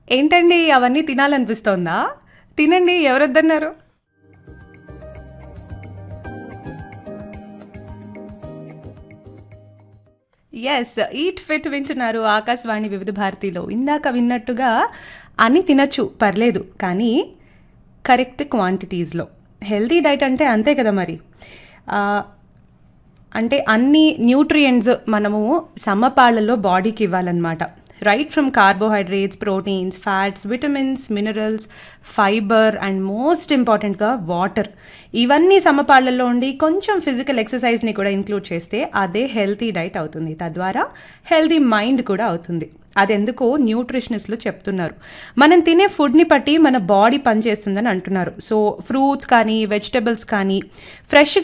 ఏంటండి అవన్నీ తినాలనిపిస్తోందా? తినండి, ఎవరొద్దన్నారు? ఎస్, ఈట్ ఫిట్ వింటున్నారు ఆకాశవాణి వివిధ భారతిలో. ఇందాక విన్నట్టుగా అన్ని తినచ్చు, పర్లేదు, కానీ కరెక్ట్ క్వాంటిటీస్లో. హెల్తీ డైట్ అంటే అంతే కదా మరి. ఆ, అంటే అన్ని న్యూట్రియంట్స్ మనము సమపాళ్లలో బాడీకి ఇవ్వాలన్నమాట. Right from carbohydrates, proteins, fats, vitamins, minerals, fibre and most ఇంపార్టెంట్గా వాటర్. ఇవన్నీ సమపాళ్లలో ఉండి కొంచెం ఫిజికల్ ఎక్సర్సైజ్ని కూడా ఇంక్లూడ్ చేస్తే అదే హెల్తీ డైట్ అవుతుంది. తద్వారా హెల్తీ మైండ్ కూడా అవుతుంది. అదెందుకో న్యూట్రిషనిస్టులు చెప్తున్నారు. మనం తినే ఫుడ్ని బట్టి మన బాడీ పనిచేస్తుందని అంటున్నారు. సో ఫ్రూట్స్ కానీ వెజిటబుల్స్ కానీ ఫ్రెష్గా